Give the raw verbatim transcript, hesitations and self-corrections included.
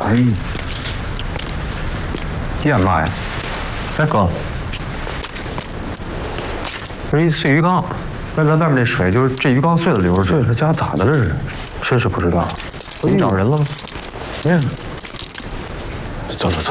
哎，干嘛呀？哎哥，这是一碎鱼缸，那咱外面那水就是这鱼缸碎了流出去。 这家咋的这是？真是不知道。 你找人了吗？ 没人。走走走。